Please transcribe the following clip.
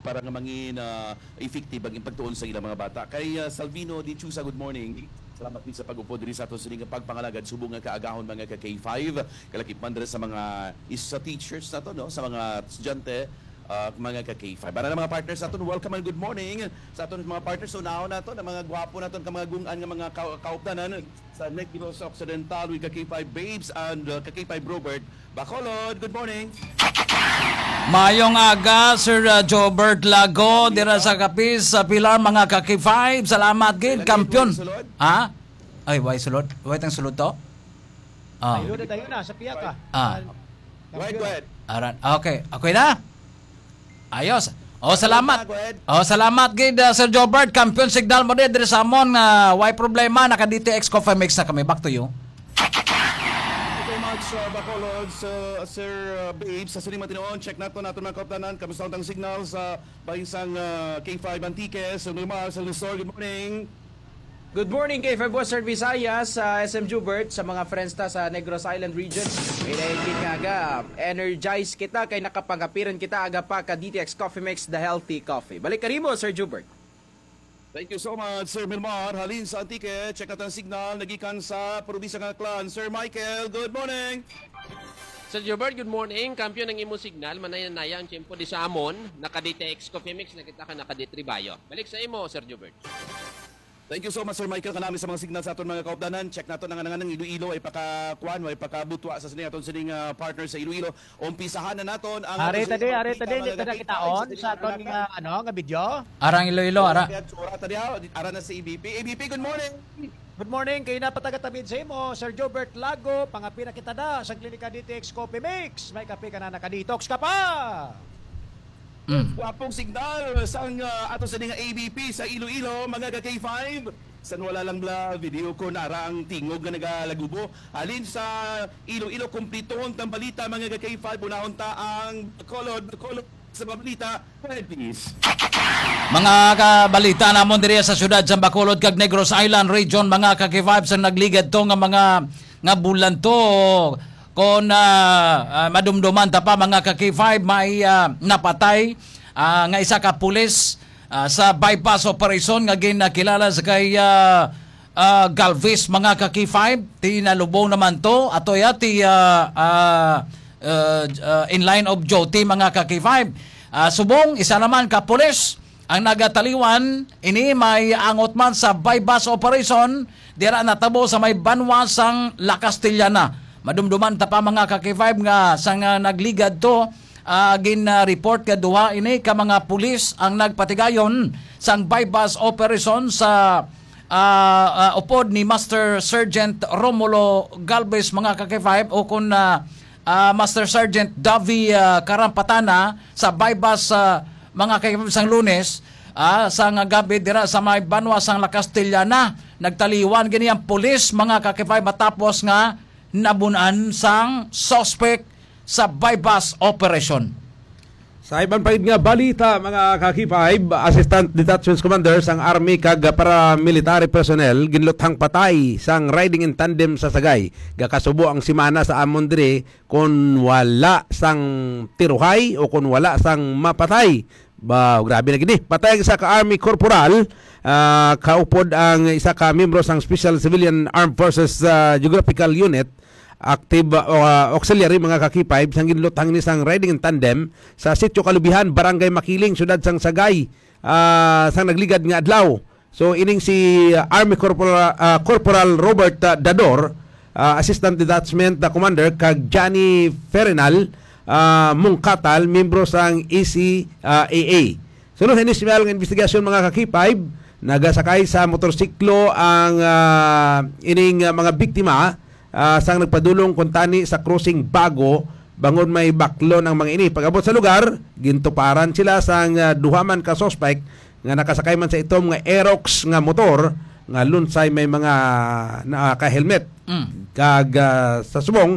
para nga mangin effective ang pagtuon sa ilang mga bata. Kay Salvino Di Chusa, good morning. Salamat din sa pag-upo diri sa aton sining pagpangalagad subong nga kaagahon mga ka K5. Kalakip man sa mga sa teachers nato no, sa mga estudyante mga ka K5. Para na mga partners naton, welcome and good morning sa aton mga partners. So now nato na mga gwapo naton ka mga gungan nga mga kauptanan sa Negros Occidental with ka K5 Babes and ka K5 Robert Bacolod. Good morning. Mayong aga, Sir Jobert Lago, dira sa Kapis, sa Pilar, mga kaki-5. Salamat, gid, kampiyon. Ha? Ay, why sulod? Why tang sulod to? Ayun na tayo na, sa piyak ka. Go ahead. Aran. Okay, okay na? Ayos. Salamat. Salamat, gid, Sir Jobert, kampiyon signal mo din, dira sa amon, why problema, naka-DTX Coffee Mix na kami. Back to you. Bacolod, Sir Babes, sa sining matinoon, check nato mga kauptanan, kamusta ang signal sa bahinsang K5 Antiques, sa Lumar, sa Luzon. Good morning. Good morning kay Western Visayas, sa SM Jubert, sa mga friends ta sa Negros Island region. May naigit nga aga, energize kita kay nakapangapiran kita aga pa ka DTX Coffee Mix, the healthy coffee. Balik ka rin mo, Sir Jubert. Thank you so much, Sir Milmar. Halin sa Antique, check natin ang signal, nagikan sa probinsya ng Clan. Sir Michael, good morning. Sir Jobert, good morning. Kampiyon ng imo signal, manayan-naya ang tiyempo di sa amon, naka-DTX Coffee Mix, nakita ka naka-D3 Bayo. Balik sa imo, Sir Jobert. Thank you so much, Sir Michael. Kanami sa mga signal sa aton mga kaupdanan. Check nato nga ng Iloilo ay pakakuan, ay pakabutwa sa sining aton sining partner sa Iloilo. Umpisahan na naton ang Are tadi dito na kitaon sa aton nga nga video. Arang Iloilo, ara. Ara na si EBP. EBP, good morning. Good morning, kay napatagatapid sa imo, Sir Jobert Lago, pangapira kita da sa klinika DTX Coffee Mix. May kape ka na naka-detox ka pa. Wapong signal sa ato sa nga ABP sa Iloilo, mga ka-K5. San wala lang bla video ko nara ang tingog nga nagalagubo. Halin sa Iloilo, kumplitohon tang balita mga ka-K5. Unahon ta ang kolod sa balita. Please. Mga kabalita namon diri sa syudad sa Bacolod kag Negros Island region, mga kaki-5 sa nagligad to nga mga nga bulan to kon madumduman ta pa mga kaki-5 may napatay nga isa ka pulis sa bypass operation nga ginakilala sa kay Galvez, mga kaki-5. Tinalubong naman to ato yati in line of duty, mga kaki-5. Subong isa naman ka pulis ang nagataliwan, ini may angot man sa bypass operation dira natabo sa may banwa sang La Castellana. Madumduman ta pa mga kaki-5 nga sa nga nagligad to, gin-report ka duha ini ka mga pulis ang nagpatigayon sang bypass operation sa upod ni Master Sergeant Romulo Galvez, mga kaki-5, o kun Master Sergeant Davi Karampatana sa bypass mga kaki-5 sang Lunes sa nga gabi dira sa may banwa sang La Castellana. Nagtaliwan gini ang pulis, mga kaki-5, matapos nga nabunan sang suspect sa bypass operation. Sa ibang paid nga balita, mga kaki-5, Assistant Detachment Commanders ang Army kag paramilitary personnel ginluthang patay sang riding in tandem sa Sagay. Gakasubo ang simana sa amon diri kung wala sang tiruhay o kung wala sang mapatay. Grabe na gini. Patay ang isa ka Army Corporal, kaupod ang isa ka membro sang Special Civilian Armed Forces Geographical Unit, active auxiliary, mga kaki-5, sang ginluthang ni sang riding in tandem sa Sitio Kalubihan, Barangay Makiling, Syudad sang Sagay, sang nagligad nga adlaw. So ining si Army Corporal Robert Dador, Assistant Detachment Commander, kag Johnny Ferenal Mungkatal, membro sang ECAA. Sunod initial ng investigasyon, mga kaki-5, nagasakay sa motorsiklo ang ining mga biktima sang nagpadulong kuntani sa crossing Bago, bangon may baklo ng mga ini. Pag-abot sa lugar, gintuparan sila sang duhaman ka suspect nga nakasakay man sa itom nga Aerox nga motor nga lunsay may mga naka-helmet. Kag sa subong